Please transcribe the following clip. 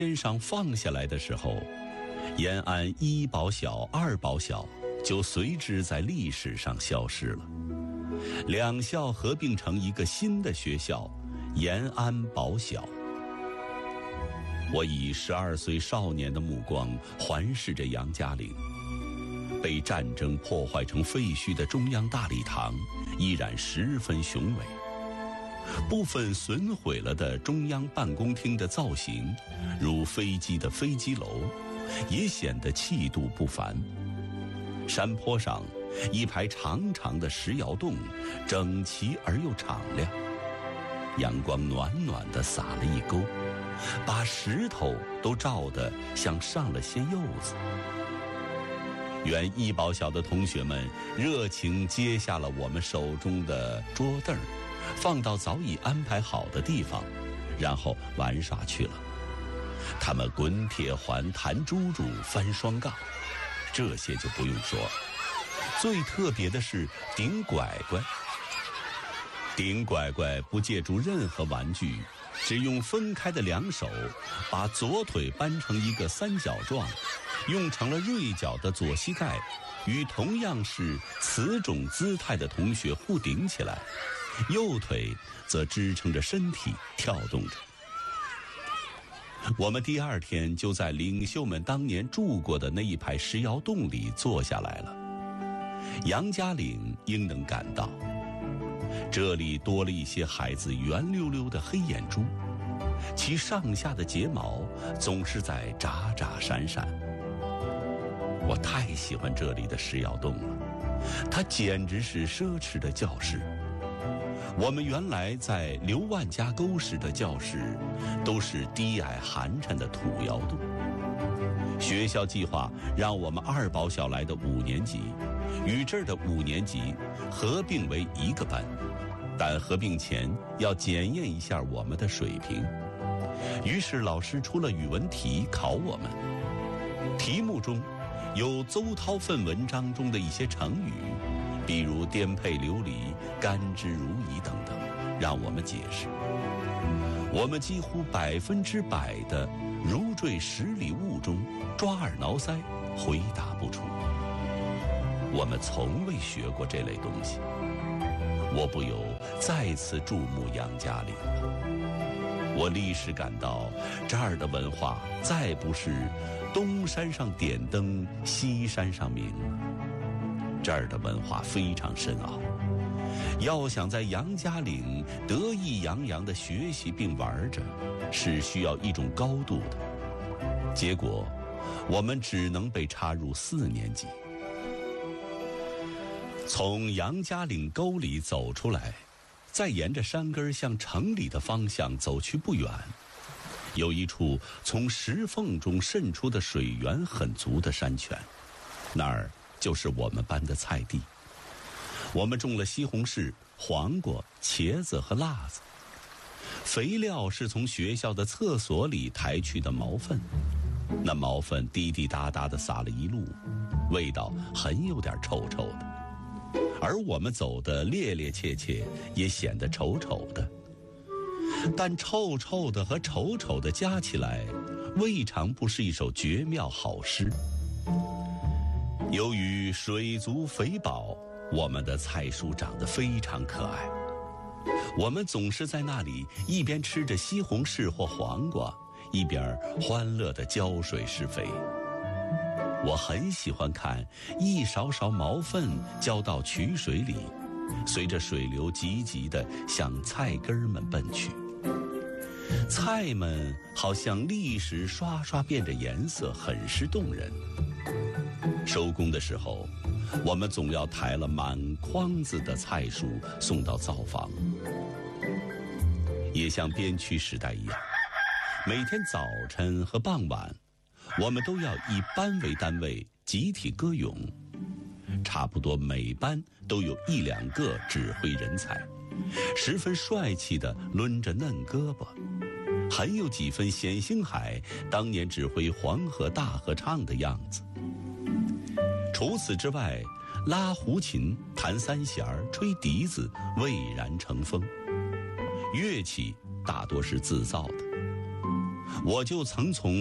天上放下来的时候，延安一保小、二保小就随之在历史上消失了，两校合并成一个新的学校——延安保小。我以12岁少年的目光环视着杨家岭，被战争破坏成废墟的中央大礼堂依然十分雄伟，部分损毁了的中央办公厅的造型，如飞机的飞机楼，也显得气度不凡。山坡上一排长长的石窑洞，整齐而又敞亮，阳光暖暖地洒了一沟，把石头都照得像上了些釉子。原一保小的同学们热情接下了我们手中的桌凳，放到早已安排好的地方，然后玩耍去了。他们滚铁环、弹珠珠、翻双杠，这些就不用说。最特别的是顶拐拐。顶拐拐不借助任何玩具，只用分开的两手把左腿搬成一个三角状，用成了锐角的左膝盖与同样是此种姿态的同学互顶起来，右腿则支撑着身体跳动着。我们第二天就在领袖们当年住过的那一排石窑洞里坐下来了。杨家岭应能感到，这里多了一些孩子圆溜溜的黑眼珠，其上下的睫毛总是在眨眨闪闪。我太喜欢这里的石窑洞了，它简直是奢侈的教室。我们原来在刘万家沟时的教室都是低矮寒碜的土窑洞。学校计划让我们二保小来的5年级与这儿的5年级合并为一个班，但合并前要检验一下我们的水平。于是老师出了语文题考我们，题目中有邹韬奋文章中的一些成语，比如颠沛流离、甘之如饴等等，让我们解释。我们几乎100%的如坠十里雾中，抓耳挠腮，回答不出。我们从未学过这类东西，我不由再次注目杨家岭了。我立时感到，这儿的文化再不是东山上点灯，西山上明了。这儿的文化非常深奥，要想在杨家岭得意洋洋地学习并玩着，是需要一种高度的。结果，我们只能被插入4年级。从杨家岭沟里走出来，再沿着山根向城里的方向走去不远，有一处从石缝中渗出的水源很足的山泉，那儿就是我们班的菜地。我们种了西红柿、黄瓜、茄子和辣子，肥料是从学校的厕所里抬去的毛粪，那毛粪滴滴答答地撒了一路，味道很有点臭臭的。而我们走得趔趔趄趄，也显得丑丑的。但臭臭的和丑丑的加起来，未尝不是一首绝妙好诗。由于水足肥饱，我们的菜蔬长得非常可爱。我们总是在那里一边吃着西红柿或黄瓜，一边欢乐地浇水施肥。我很喜欢看一勺勺毛粪浇到渠水里，随着水流急急地向菜根们奔去。菜们好像立时刷刷变着颜色，很是动人。收工的时候，我们总要抬了满筐子的菜蔬送到灶房。也像边区时代一样，每天早晨和傍晚，我们都要以班为单位集体歌咏，差不多每班都有1、2个指挥人才，十分帅气地抡着嫩胳膊，很有几分冼星海当年指挥黄河大合唱的样子。除此之外，拉胡琴、弹三弦、吹笛子蔚然成风，乐器大多是自造的。 我就曾从